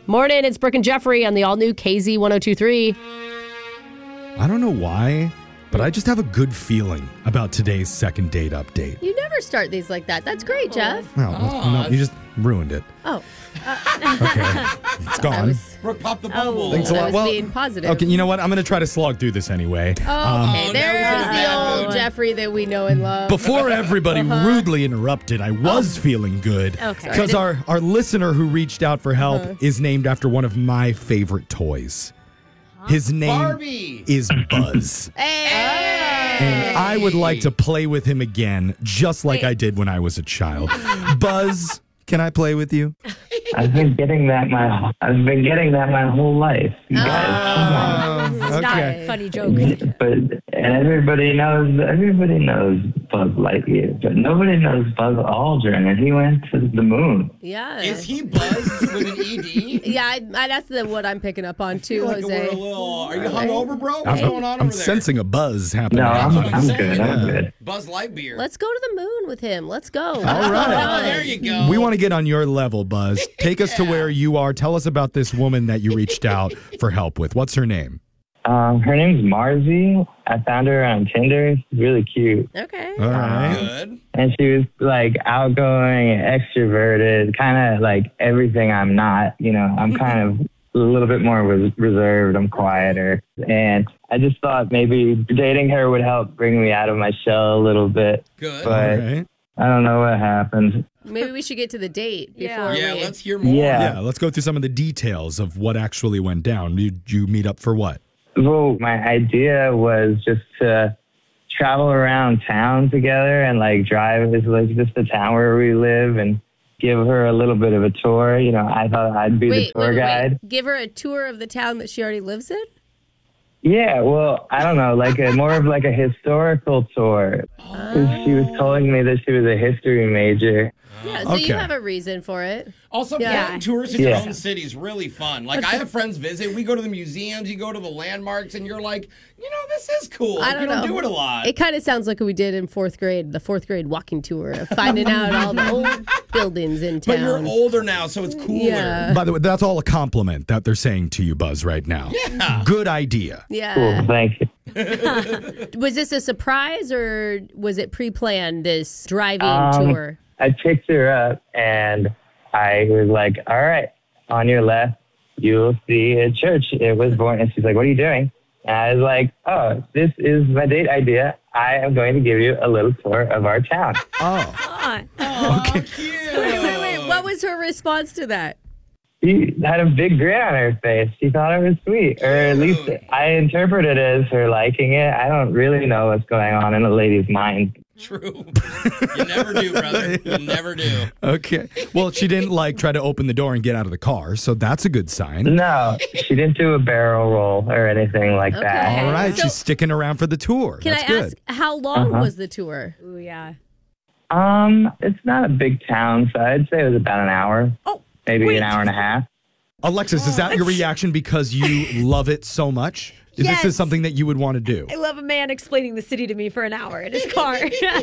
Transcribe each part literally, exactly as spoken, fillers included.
Morning, it's Brooke and Jeffrey on the all-new K Z one oh two point three. I don't know why, but I just have a good feeling about today's second date update. You never start these like that. That's great, Jeff. No, no, you just ruined it. Oh. Okay, it's gone. Was, Brooke, pop the oh, bubble. Thanks a I lot. was Well, being positive. Okay, you know what? I'm going to try to slog through this anyway. Oh, Um, okay. Oh, There's now the we're old bad. Jeffrey that we know and love. Before everybody Uh-huh. rudely interrupted, I was feeling good. Okay. Because our, our listener who reached out for help Uh-huh. is named after one of my favorite toys. His name Barbie. is Buzz. Hey! And I would like to play with him again, just like I did when I was a child. Buzz, can I play with you? I've been getting that my I've been getting that my whole life. You guys, come on. It's not a funny joke. But and everybody knows everybody knows Buzz Lightyear, but nobody knows Buzz Aldrin, and he went to the moon. Yeah. Is he Buzz with an E D? Yeah, I, I, that's the what I'm picking up on too, Like we're a Jose. little, are you hungover, bro? What's I'm, going on I'm over there? sensing a buzz happening. No, I'm, what I'm I'm saying. good. I'm Yeah. good. Buzz Lightyear. Let's go to the moon with him. Let's go. All right. Oh, there you go. We want to get on your level, Buzz. Take us to where you are. Tell us about this woman that you reached out for help with. What's her name? Um, her name's Marzi. I found her on Tinder. She's really cute, Okay. All right. Good. and she was like outgoing, extroverted, kind of like everything I'm not. You know, I'm kind of a little bit more res- reserved. I'm quieter, and I just thought maybe dating her would help bring me out of my shell a little bit. Good. All But right. I don't know what happened. Maybe we should get to the date before yeah, we... let's hear more. Yeah. Yeah, let's go through some of the details of what actually went down. Did you meet up for what? Well, my idea was just to travel around town together and like drive is like just the town where we live and give her a little bit of a tour. You know, I thought I'd be Wait, the tour wait, wait, guide. wait. Give her a tour of the town that she already lives in? Yeah, well, I don't know, like a more of like a historical tour. 'Cause she was telling me that she was a history major. Yeah, so you Okay. have a reason for it. Also, Yeah. planning tours in your Yeah. own city is really fun. Like, I have friends visit. We go to the museums, you go to the landmarks, and you're like, you know, this is cool. I Like, don't you don't know. do it a lot. It kind of sounds like what we did in fourth grade, the fourth grade walking tour of finding out all the old buildings in town. but you're older now, so it's cooler. Yeah. By the way, that's all a compliment that they're saying to you, Buzz, right now. Yeah. Good idea. Yeah. Cool, thank you. Was this a surprise or was it pre-planned, this driving Um, tour? I picked her up and I was like, all right, on your left, you'll see a church. It was born. And she's like, what are you doing? And I was like, oh, this is my date idea. I am going to give you a little tour of our town. Oh. Oh, Okay. cute. Wait, wait, wait. What was her response to that? She had a big grin on her face. She thought it was sweet, or at least I interpreted it as her liking it. I don't really know what's going on in a lady's mind. True. You never do, brother. You never do. Okay. Well, she didn't like try to open the door and get out of the car, so that's a good sign. No, she didn't do a barrel roll or anything like Okay. that. All right, So- she's sticking around for the tour. Can That's I good. ask, how long Uh-huh. was the tour? Ooh, yeah. Um, it's not a big town, so I'd say it was about an hour, Oh, maybe wait. an hour and a half. Alexis, is that your reaction because you love it so much? Is Yes. this something that you would want to do? I love a man explaining the city to me for an hour in his car.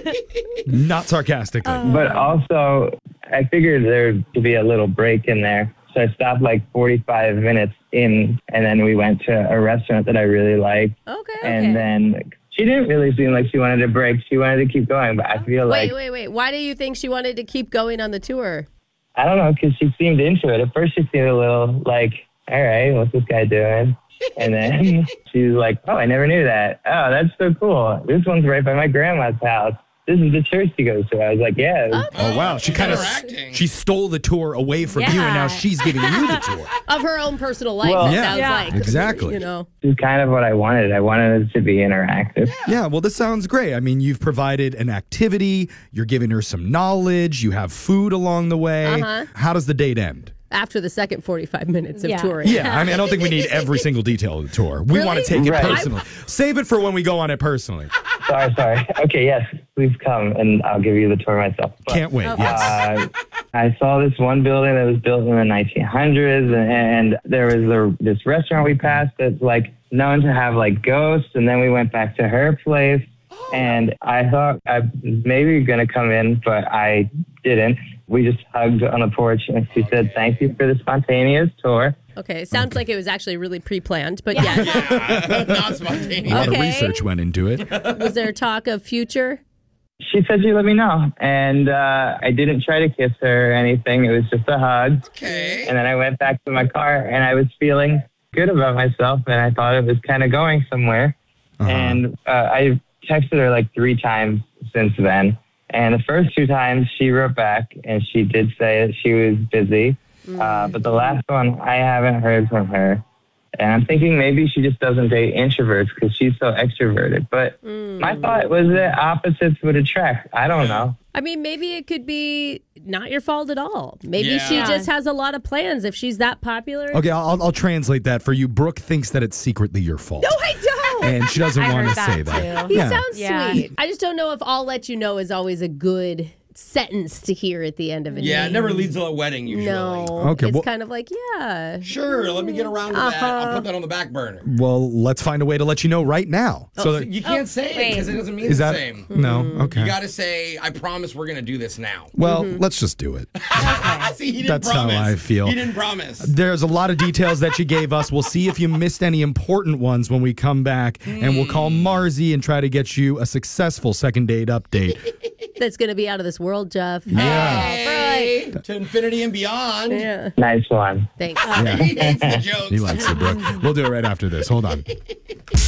Not sarcastically. But also, I figured there to be a little break in there. So I stopped like forty-five minutes in, and then we went to a restaurant that I really liked. Okay. And then she didn't really seem like she wanted a break. She wanted to keep going, but I feel like, Wait, wait, wait. Why do you think she wanted to keep going on the tour? I don't know, because she seemed into it. At first, she seemed a little like, all right, what's this guy doing? And then she's like, oh, I never knew that. Oh, that's so cool. This one's right by my grandma's house. This is the church she goes to. I was like, yeah. it was- Oh, wow. She kind of Interacting. she stole the tour away from you, and now Yeah. she's giving you the tour. Of her own personal life, Well- it Yeah. sounds Yeah. like. Exactly. You know. This is kind of what I wanted. I wanted it to be interactive. Yeah, well, this sounds great. I mean, you've provided an activity, you're giving her some knowledge, you have food along the way. Uh-huh. How does the date end? After the second forty-five minutes of Yeah. touring. Yeah, I mean, I don't think we need every single detail of the tour. We Really? want to take it Right. personally. Save it for when we go on it personally. Sorry, sorry. Okay, yes, please come and I'll give you the tour myself. But, Can't wait. Yes. Uh, I saw this one building that was built in the nineteen hundreds, and there was the, this restaurant we passed that's like known to have like ghosts. And then we went back to her place, And I thought I was maybe going to come in, but I didn't. We just hugged on the porch, and she said, "Thank you for the spontaneous tour." Okay, sounds like it was actually really pre-planned, but yes. Yeah, not spontaneous. A lot of Okay. research went into it. Was there talk of future? She said she'd let me know, and uh, I didn't try to kiss her or anything. It was just a hug. Okay. And then I went back to my car, and I was feeling good about myself, and I thought it was kind of going somewhere. Uh-huh. And uh, I texted her like three times since then. And the first two times she wrote back, and she did say that she was busy. Uh, but the last one, I haven't heard from her. And I'm thinking maybe she just doesn't date introverts because she's so extroverted. But my thought was that opposites would attract. I don't know. I mean, maybe it could be not your fault at all. Maybe Yeah. she just has a lot of plans if she's that popular. Okay, I'll, I'll translate that for you. Brooke thinks that it's secretly your fault. No, I don't. And she doesn't I want to heard say that, that. too. He Yeah. sounds Yeah. sweet. I just don't know if "I'll let you know" is always a good sentence to hear at the end of it. Yeah, it never leads to a wedding usually. No. Okay, It's well- kind of like, yeah. Sure, let me get around to that. I'll put that on the back burner. Well, let's find a way to let you know right now. so that, You can't say it because it doesn't mean is the that same. no? Okay. You got to say, "I promise we're going to do this now." well, let's just do it. See, he didn't That's how promise. I feel. He didn't promise. There's a lot of details that you gave us. We'll see if you missed any important ones when we come back, and we'll call Marzi and try to get you a successful second date update. That's going to be out of this world, Jeff. Yeah. Hey, to infinity and beyond. Yeah. Nice one. Thanks. He hates the jokes. He likes it, Brooke. We'll do it right after this. Hold on.